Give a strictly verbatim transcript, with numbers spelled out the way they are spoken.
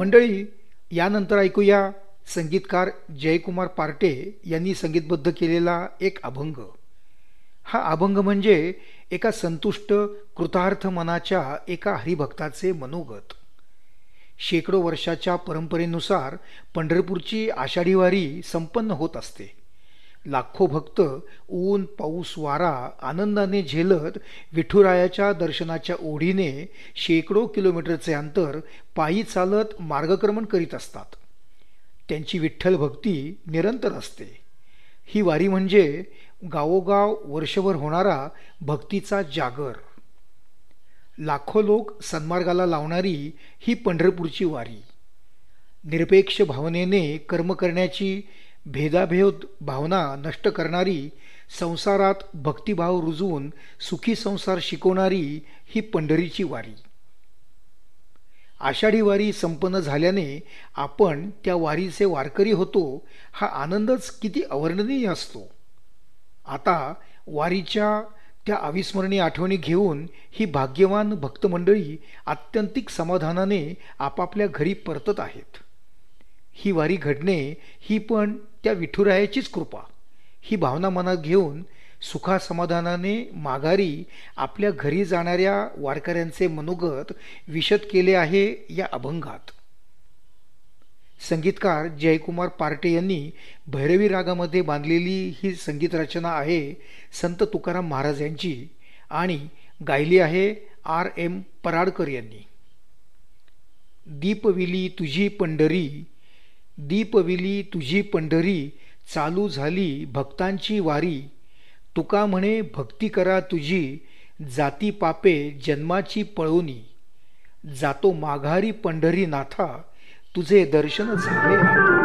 मंडळी, यानंतर ऐकूया संगीतकार जयकुमार पार्टे यांनी संगीतबद्ध केलेला एक अभंग. हा अभंग म्हणजे एका संतुष्ट कृतार्थ मनाच्या एका हरिभक्ताचे मनोगत. शेकडो वर्षाच्या परंपरेनुसार पंढरपूरची आषाढी वारी संपन्न होत असते. लाखो भक्त ऊन पाऊस वारा आनंदाने झेलत विठुरायाच्या दर्शनाच्या ओढीने शेकडो किलोमीटरचे अंतर पायी चालत मार्गक्रमण करीत असतात. त्यांची विठ्ठल भक्ती निरंतर असते. ही वारी म्हणजे गावोगाव वर्षभर होणारा भक्तीचा जागर. लाखो लोक सन्मार्गाला लावणारी ही पंढरपूरची वारी. निरपेक्ष भावनेने कर्म करण्याची भेदाभेद भावना नष्ट करणारी, संसारात भक्तिभाव रुजवून सुखी संसार शिकवणारी ही पंढरीची वारी. आषाढी वारी संपन्न झाल्याने आपण त्या वारीचे वारकरी होतो, हा आनंदच किती अवर्णनीय असतो. आता वारीच्या त्या अविस्मरणीय आठवणी घेऊन ही भाग्यवान भक्तमंडळी आत्यंतिक समाधानाने आपापल्या घरी परतत आहेत. ही वारी घडणे ही पण त्या विठुरायाचीच कृपा. ही भावना मनात घेऊन सुखासमाधानाने माघारी आपल्या घरी जाणाऱ्या वारकऱ्यांचे मनोगत विशद केले आहे या अभंगात. संगीतकार जयकुमार पार्टे यांनी भैरवी रागामध्ये बांधलेली ही संगीत रचना आहे संत तुकाराम महाराज यांची आणि गायली आहे आर एम पराडकर यांनी. दीपविली तुझी पंढरी, दीपविली तुझी पंढरी, चालू झाली भक्तांची वारी. तुका म्हणे भक्ती करा तुझी, जाती पापे जन्माची पळोनी. जातो माघारी पंढरी नाथा, तुझे दर्शन झाले आता.